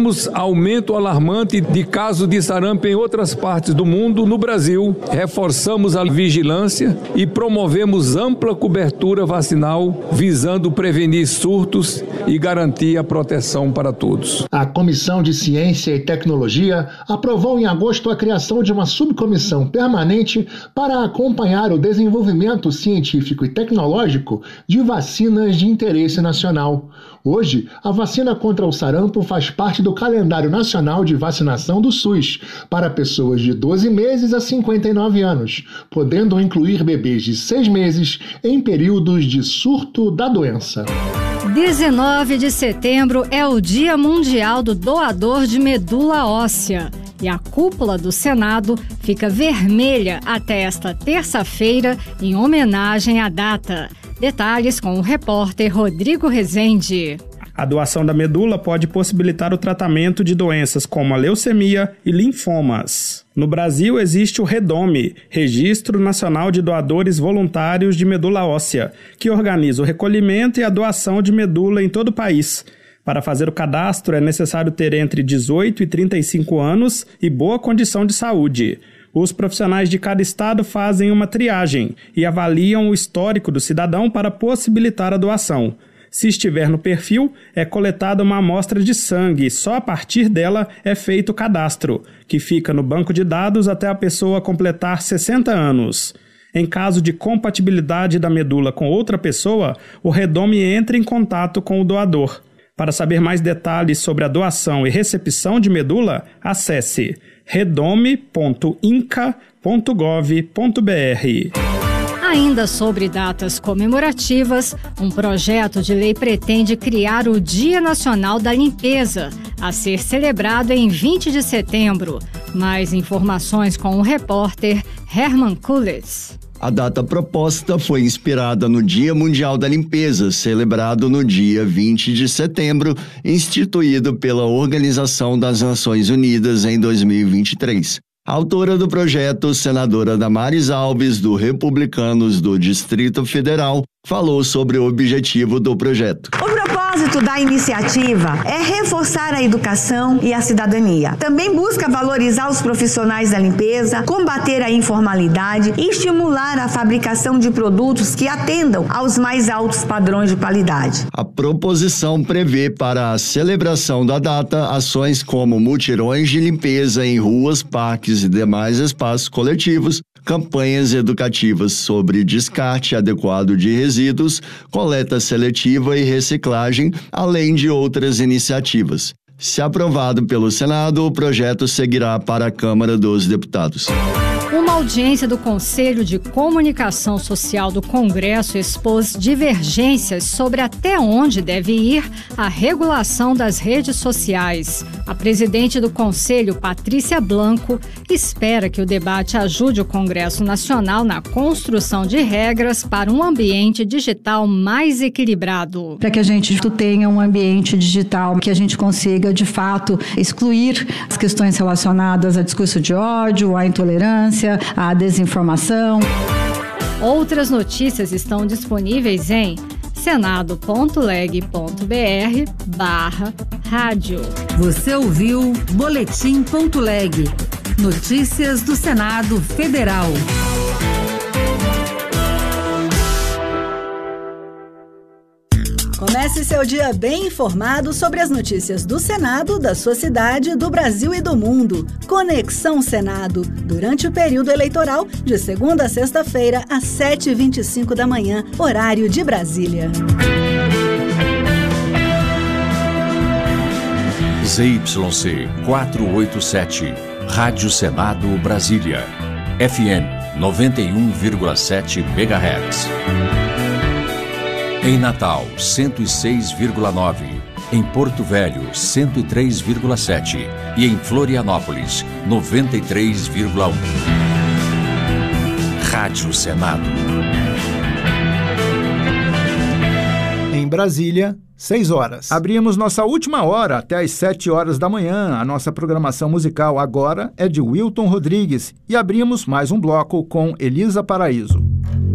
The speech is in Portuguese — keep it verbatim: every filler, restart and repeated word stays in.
Vemos aumento alarmante de casos de sarampo em outras partes do mundo. No Brasil, reforçamos a vigilância e promovemos ampla cobertura vacinal, visando prevenir surtos e garantir a proteção para todos. A Comissão de Ciência e Tecnologia aprovou em agosto a criação de uma subcomissão permanente para acompanhar o desenvolvimento científico e tecnológico de vacinas de interesse nacional. Hoje, a vacina contra o sarampo faz parte do calendário nacional de vacinação do SUS para pessoas de doze meses a cinquenta e nove anos, podendo incluir bebês de seis meses em períodos de surto da doença. dezenove de setembro é o Dia Mundial do Doador de Medula Óssea e a cúpula do Senado fica vermelha até esta terça-feira em homenagem à data. Detalhes com o repórter Rodrigo Rezende. A doação da medula pode possibilitar o tratamento de doenças como a leucemia e linfomas. No Brasil existe o REDOME, Registro Nacional de Doadores Voluntários de Medula Óssea, que organiza o recolhimento e a doação de medula em todo o país. Para fazer o cadastro é necessário ter entre dezoito e trinta e cinco anos e boa condição de saúde. Os profissionais de cada estado fazem uma triagem e avaliam o histórico do cidadão para possibilitar a doação. Se estiver no perfil, é coletada uma amostra de sangue e só a partir dela é feito o cadastro, que fica no banco de dados até a pessoa completar sessenta anos. Em caso de compatibilidade da medula com outra pessoa, o REDOME entra em contato com o doador. Para saber mais detalhes sobre a doação e recepção de medula, acesse redome ponto inca ponto gov ponto br. Ainda sobre datas comemorativas, um projeto de lei pretende criar o Dia Nacional da Limpeza, a ser celebrado em vinte de setembro. Mais informações com o repórter Herman Kulitz. A data proposta foi inspirada no Dia Mundial da Limpeza, celebrado no dia vinte de setembro, instituído pela Organização das Nações Unidas em dois mil e vinte e três. A autora do projeto, senadora Damares Alves, do Republicanos do Distrito Federal, falou sobre o objetivo do projeto. O propósito da iniciativa é reforçar a educação e a cidadania. Também busca valorizar os profissionais da limpeza, combater a informalidade e estimular a fabricação de produtos que atendam aos mais altos padrões de qualidade. A proposição prevê para a celebração da data ações como mutirões de limpeza em ruas, parques e demais espaços coletivos, campanhas educativas sobre descarte adequado de resíduos, coleta seletiva e reciclagem, além de outras iniciativas. Se aprovado pelo Senado, o projeto seguirá para a Câmara dos Deputados. Uma audiência do Conselho de Comunicação Social do Congresso expôs divergências sobre até onde deve ir a regulação das redes sociais. A presidente do Conselho, Patrícia Blanco, espera que o debate ajude o Congresso Nacional na construção de regras para um ambiente digital mais equilibrado. Para que a gente tenha um ambiente digital que a gente consiga, de fato, excluir as questões relacionadas a discurso de ódio, à intolerância, a desinformação. Outras notícias estão disponíveis em senado.leg.br barra rádio. Você ouviu Boletim.leg. Notícias do Senado Federal. Comece seu dia bem informado sobre as notícias do Senado, da sua cidade, do Brasil e do mundo. Conexão Senado, durante o período eleitoral, de segunda a sexta-feira, às sete e vinte e cinco da manhã, horário de Brasília. Z Y C quatrocentos e oitenta e sete, Rádio Senado Brasília, F M noventa e um vírgula sete megahertz. Em Natal, cento e seis vírgula nove. Em Porto Velho, cento e três vírgula sete. E em Florianópolis, noventa e três vírgula um. Rádio Senado. Em Brasília, seis horas. Abrimos nossa última hora até às sete horas da manhã. A nossa programação musical agora é de Wilton Rodrigues. E abrimos mais um bloco com Elisa Paraíso.